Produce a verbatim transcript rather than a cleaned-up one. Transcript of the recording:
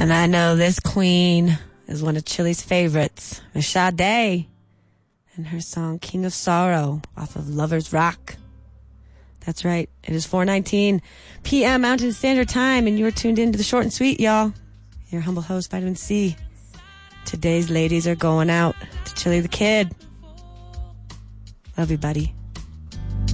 And I know this queen is one of Chili's favorites, Miss Sade, and her song King of Sorrow off of Lovers Rock. That's right. It is four nineteen p.m. Mountain Standard Time, and you're tuned into the Short and Sweet, y'all. Your humble host, Vitamin C. Today's ladies are going out to Chili the Kid. Love you, buddy.